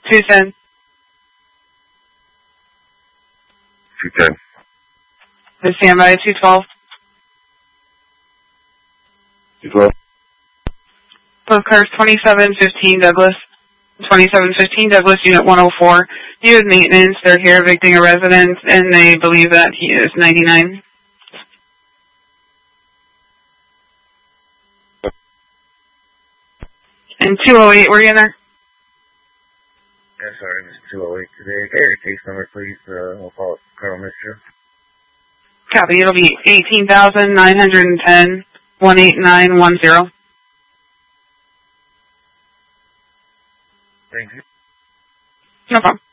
210. 210. The standby 212. 212. Both cars 2715 Douglas. 2715 Douglas, Unit 104. You have maintenance. They're here evicting a resident, and they believe that he is 99. And 208, were you in there? Yeah, sorry, this is 208 today. Get your case number, please. I'll call it Colonel Mr. Copy. It'll be 18,910 18910. Thank you. No problem.